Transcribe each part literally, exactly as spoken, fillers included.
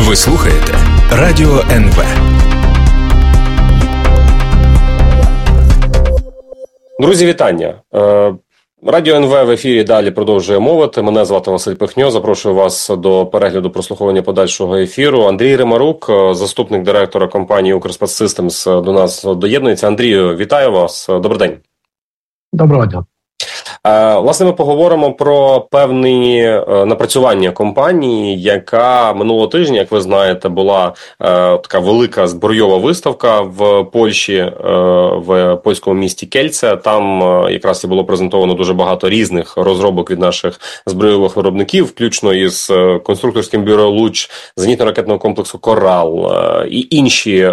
Ви слухаєте Радіо ен ве. Друзі, вітання. Радіо ен ве в ефірі далі продовжує мовити. Мене звати Василь Пихньо. Запрошую вас до перегляду прослуховування подальшого ефіру. Андрій Римарук, заступник директора компанії «Укрспецсистемс», до нас доєднується. Андрію, вітаю вас. Добрий день. Доброго дня. Власне, ми поговоримо про певні напрацювання компанії, яка минулого тижня, як ви знаєте, була така велика збройова виставка в Польщі, в польському місті Кельце. Там якраз і було презентовано дуже багато різних розробок від наших збройових виробників, включно із конструкторським бюро «Луч», зенітно-ракетного комплексу «Корал» і інші.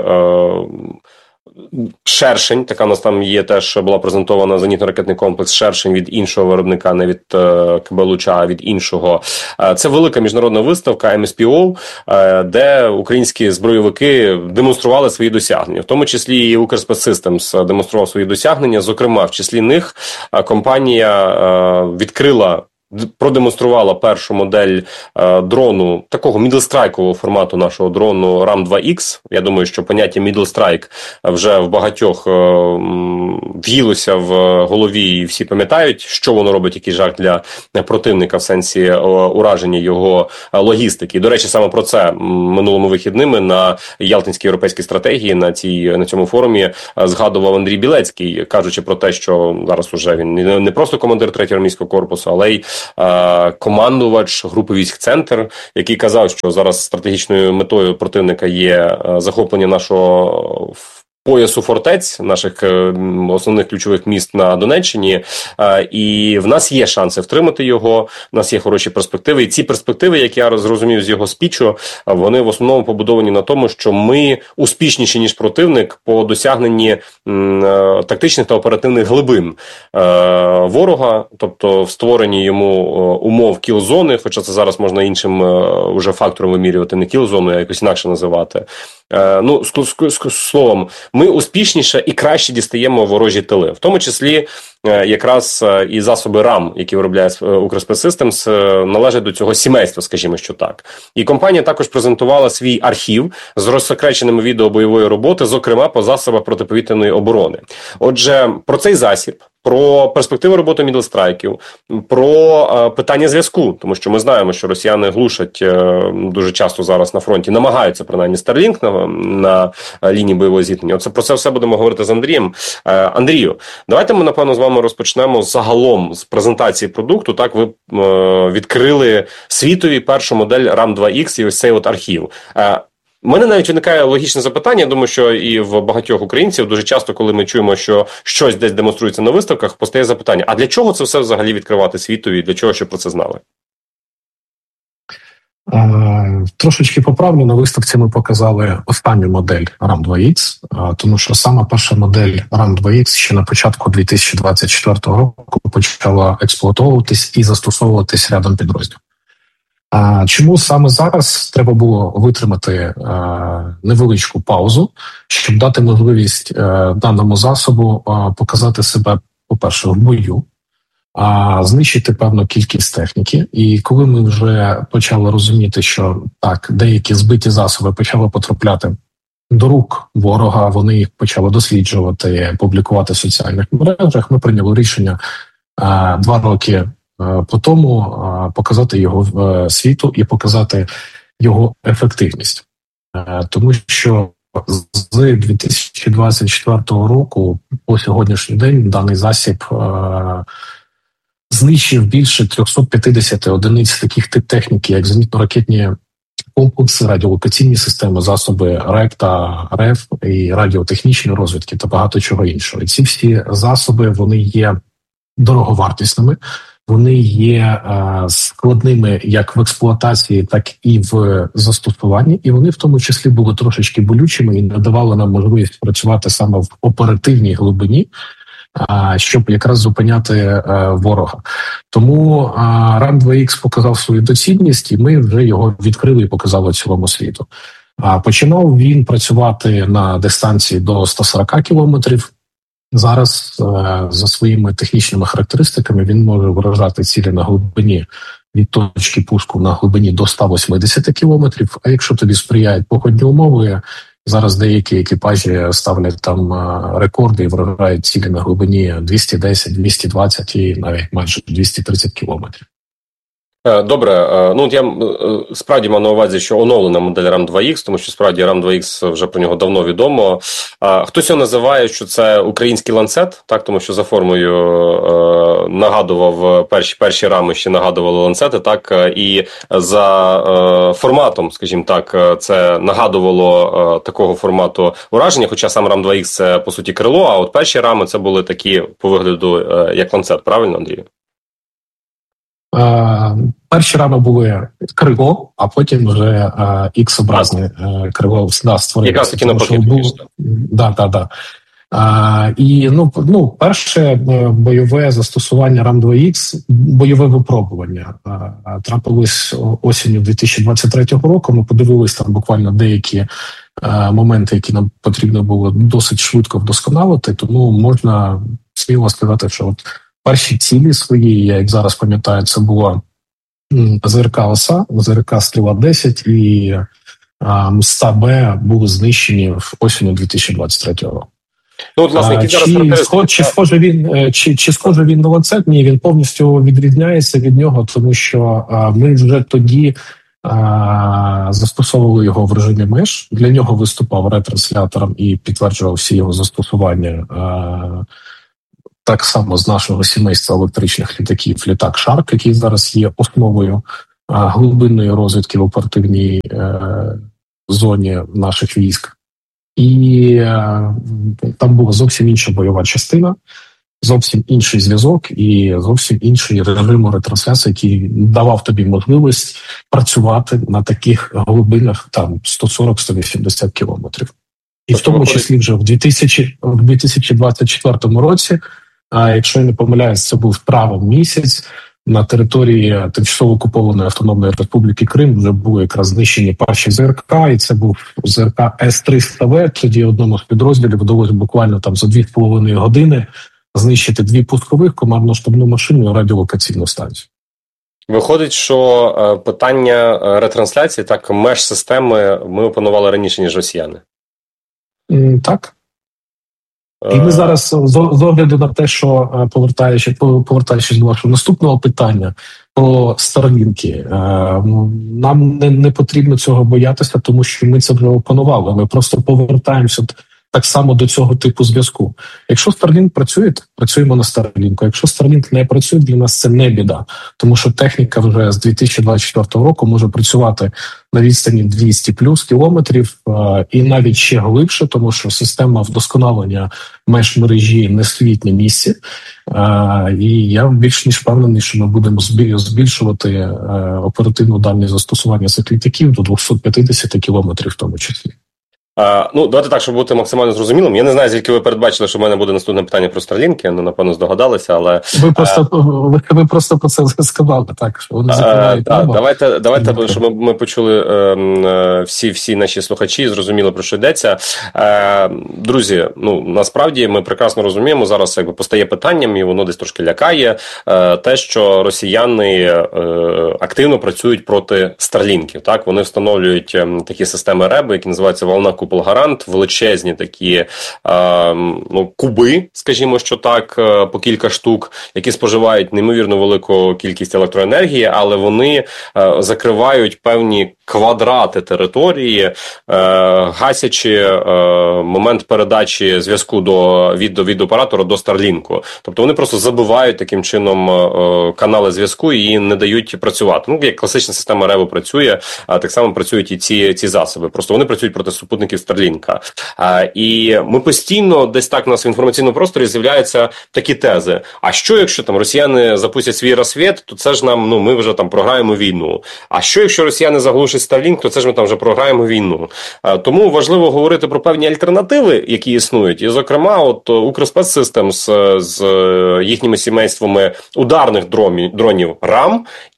«Шершень», така у нас там є, теж була презентована зенітно-ракетний комплекс «Шершень» від іншого виробника, не від КБ «Луча», а від іншого. Це велика міжнародна виставка ем ес пі о, де українські збройовики демонстрували свої досягнення. В тому числі і «Укрспецсистемс» демонстрував свої досягнення. Зокрема, в числі них компанія відкрила продемонструвала першу модель е, дрону, такого мідлстрайкового формату нашого дрону рам два ікс. Я думаю, що поняття мідлстрайк вже в багатьох е, в'їлося в голові і всі пам'ятають, що воно робить, який жах для противника в сенсі е, ураження його логістики. І, до речі, саме про це минулими вихідними на Ялтинській європейській стратегії на, цій, на цьому форумі е, згадував Андрій Білецький, кажучи про те, що зараз уже він не просто командир третього армійського корпусу, але й командувач групи військ «Центр», який казав, що зараз стратегічною метою противника є захоплення нашого поясу фортець, наших основних ключових міст на Донеччині, і в нас є шанси втримати його, в нас є хороші перспективи, і ці перспективи, як я зрозумів з його спічу, вони в основному побудовані на тому, що ми успішніші, ніж противник по досягненні тактичних та оперативних глибин ворога, тобто в створенні йому умов кіл-зони, хоча це зараз можна іншим уже фактором вимірювати, не кіл-зону, а якось інакше називати. Ну, словом, ми успішніше і краще дістаємо ворожі тили. В тому числі якраз і засоби рам, які виробляє «Укрспецсистемс», належать до цього сімейства, скажімо, що так. І компанія також презентувала свій архів з розсекреченими відео бойової роботи, зокрема по засобах протиповітряної оборони. Отже, про цей засіб, про перспективи роботи мідлстрайків, про е, питання зв'язку, тому що ми знаємо, що росіяни глушать е, дуже часто зараз на фронті, намагаються принаймні Starlink на, на лінії бойового зіткнення. Оце про це все будемо говорити з Андрієм. Е, Андрію, давайте ми, напевно, з вами розпочнемо загалом з презентації продукту. Так, ви е, відкрили світові першу модель рам два ікс і ось цей от архів. Е, У мене навіть виникає логічне запитання, я думаю, що і в багатьох українців дуже часто, коли ми чуємо, що щось десь демонструється на виставках, постає запитання, а для чого це все взагалі відкривати світові, для чого, щоб про це знали? Е, трошечки поправлю, на виставці ми показали останню модель рам два ікс, е, тому що сама перша модель рам два ікс ще на початку дві тисячі двадцять четвертого року почала експлуатовуватись і застосовуватись рядом підрозділів. А чому саме зараз треба було витримати е, невеличку паузу, щоб дати можливість е, даному засобу е, показати себе, по-перше, в бою, а знищити певну кількість техніки. І коли ми вже почали розуміти, що так, деякі збиті засоби почали потрапляти до рук ворога, вони їх почали досліджувати, публікувати в соціальних мережах, ми прийняли рішення е, два роки по тому показати його світу і показати його ефективність. Тому що з дві тисячі двадцять четвертого року по сьогоднішній день даний засіб знищив більше триста п'ятдесят одиниць таких тип техніки, як зенітно-ракетні комплекси, радіолокаційні системи, засоби РЕК та РЕФ і радіотехнічні розвідки та багато чого іншого. І ці всі засоби, вони є дороговартісними, вони є е, складними як в експлуатації, так і в застосуванні, і вони в тому числі були трошечки болючими і надавали нам можливість працювати саме в оперативній глибині, е, щоб якраз зупиняти е, ворога. Тому е, рам два ікс показав свою доцільність, і ми вже його відкрили і показали цілому світу. Е, починав він працювати на дистанції до сто сорок кілометрів. Зараз за своїми технічними характеристиками він може вражати цілі на глибині від точки пуску на глибині до ста восьмидесяти кілометрів. А якщо тобі сприяють погодні умови, зараз деякі екіпажі ставлять там рекорди і вражають цілі на глибині двісті десять, двісті двадцять і навіть майже двісті тридцять кілометрів. Добре, ну от я справді мав на увазі, що оновлена модель рам два ікс, тому що справді рам два ікс вже про нього давно відомо. Хтось його називає, що це український ланцет, так, тому що за формою е, нагадував перші перші рами, ще нагадували ланцети, так, і за е, форматом, скажімо так, це нагадувало е, такого формату ураження, хоча сам рам два ікс це по суті крило, а от перші рами це були такі по вигляду е, як ланцет, правильно, Андрію? Е, перші рами були крило, а потім вже ікс-образне е, крило да, створилося. Якраз таки навпаки. Да, да, да. Е, і ну, ну, перше бойове застосування рам два ікс, бойове випробування е, трапилось осінню дві тисячі двадцять третього року. Ми подивились там буквально деякі е, моменти, які нам потрібно було досить швидко вдосконалити, тому можна сміло сказати, що от перші цілі свої, я як зараз пам'ятаю, це було ЗРК «Оса», ЗРК «Стріла десять» і МСТА-Б були знищені в осінню дві тисячі двадцять третього року. Ну, от, власне, які зараз чи, схож, чи, схоже він, чи, чи схоже він на ланцет? Ні, він повністю відрізняється від нього, тому що а, ми вже тоді а, застосовували його в режимі меж. Для нього виступав ретранслятором і підтверджував всі його застосування. А, Так само з нашого сімейства електричних літаків літак «Шарк», який зараз є основою а, глибинної розвідки в оперативній е, зоні наших військ. І е, там була зовсім інша бойова частина, зовсім інший зв'язок і зовсім інший режим ретрансляції, який давав тобі можливість працювати на таких глибинах там сто сорок - сто вісімдесят кілометрів. І в тому числі вже в дві тисячі двадцять четвертому році, а якщо я не помиляюсь, це був травень місяць, на території тимчасово окупованої Автономної Республіки Крим вже були якраз знищені перші ЗРК, і це був ЗРК С триста В. Тоді одному з підрозділів вдалося буквально там за дві з половиною години знищити дві пускових, командно-штабну машину і радіолокаційну станцію. Виходить, що питання ретрансляції, так, меж-системи ми опанували раніше, ніж росіяни. Так. І ми зараз, з огляду на те, що повертаючись, повертаючись до вашого наступного питання про Starlink, нам не, не потрібно цього боятися, тому що ми це вже опанували. Ми просто повертаємося так само до цього типу зв'язку. Якщо Starlink працює, працюємо на Starlink. Якщо Starlink не працює, для нас це не біда. Тому що техніка вже з дві тисячі двадцять четвертого року може працювати на відстані двісті плюс кілометрів і навіть ще глибше, тому що система вдосконалення меж мережі не стоїть на місці. І я більш ніж впевнений, що ми будемо збільшувати оперативну дальність застосування цих літаків до двісті п'ятдесят кілометрів в тому числі. А, ну, давайте так, щоб бути максимально зрозумілим. Я не знаю, звідки ви передбачили, що в мене буде наступне питання про Starlink, ну, напевно, здогадалися, але... Ви просто, а, ви, ви просто про це сказали, так, що вони закривають а, небо. Давайте, давайте щоб ми, ми почули е, всі, всі наші слухачі, зрозуміли, про що йдеться. Е, друзі, ну, насправді ми прекрасно розуміємо, зараз якби постає питанням, і воно десь трошки лякає, е, те, що росіяни е, активно працюють проти Старлінків, так? Вони встановлюють е, такі системи реби, які називаються «Волна Купол-Гарант», величезні такі е, ну, куби, скажімо, що так, е, по кілька штук, які споживають неймовірно велику кількість електроенергії, але вони е, закривають певні квадрати території, е, гасячи е, момент передачі зв'язку до, від, від оператора до Старлінку. Тобто вони просто забивають таким чином е, канали зв'язку і не дають працювати. Ну, як класична система ребу працює, а так само працюють і ці, ці засоби. Просто вони працюють проти супутників Старлінка. А, і ми постійно, десь так у нас в інформаційному просторі з'являються такі тези. А що, якщо там росіяни запустять свій розсвіт, то це ж нам, ну, ми вже там програємо війну. А що, якщо росіяни заглушать Старлінк, то це ж ми там вже програємо війну. А, тому важливо говорити про певні альтернативи, які існують. І, зокрема, от Укрспецсистем з, з їхніми сімействами ударних дронів, дронів рам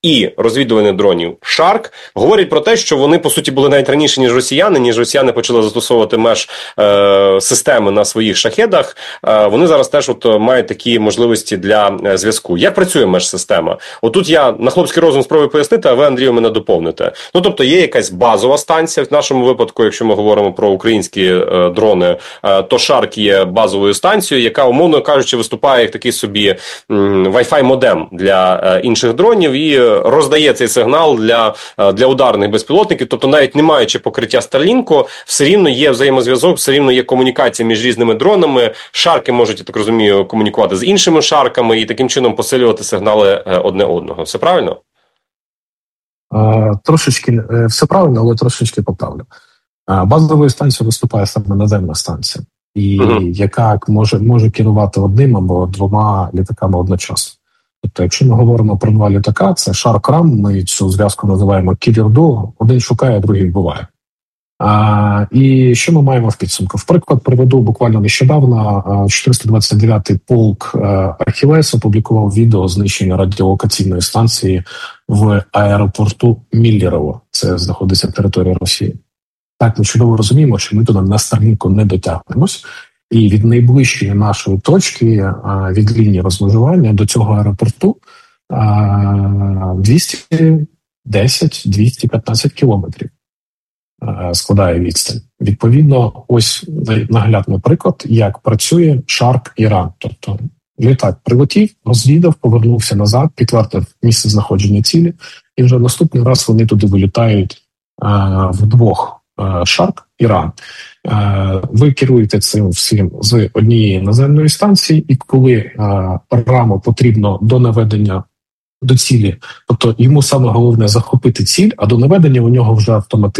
і розвідувальних дронів Шарк говорять про те, що вони, по суті, були навіть раніше, ніж росіяни, ніж росіяни почали застосовувати меж е, системи на своїх шахедах, е, вони зараз теж от мають такі можливості для е, зв'язку. Як працює меж-система? Отут я на хлопський розум спробую пояснити, а ви, Андрію, мене доповните. Ну, тобто, є якась базова станція, в нашому випадку, якщо ми говоримо про українські е, дрони, е, то Шарк є базовою станцією, яка, умовно кажучи, виступає як такий собі м, Wi-Fi модем для е, інших дронів і роздає цей сигнал для, е, для ударних безпілотників. Тобто, навіть не маючи покриття Starlink, все рівно є взаємозв'язок, все рівно є комунікація між різними дронами. Шарки можуть, я так розумію, комунікувати з іншими шарками і таким чином посилювати сигнали е, одне одного. Все правильно? Трошечки все правильно, але трошечки поправлю. Базовою станцією виступає саме наземна станція, і uh-huh. яка може, може керувати одним або двома літаками одночасно. Тобто, якщо ми говоримо про два літака, це Шарк-Рам, ми цю зв'язку називаємо Killer-Dog, один шукає, другий вбиває. А, і що ми маємо в підсумку? В приклад приведу буквально нещодавно. чотириста двадцять дев'ятий полк Ахілес опублікував відео знищення радіолокаційної станції в аеропорту Міллерово. Це знаходиться на території Росії. Так, ми чудово розуміємо, що ми туди на Starlink не дотягнемось. І від найближчої нашої точки, від лінії розмежування до цього аеропорту двісті десять - двісті п'ятнадцять кілометрів складає відстань. Відповідно, ось наглядний приклад, як працює Шарк Іран. Тобто літак прилетів, розвідав, повернувся назад, підтвердив місце знаходження цілі, і вже наступний раз вони туди вилітають а, вдвох. Шарк Іран. Ви керуєте цим всім з однієї наземної станції, і коли раму потрібно до наведення до цілі, тобто йому саме головне захопити ціль, а до наведення у нього вже автоматично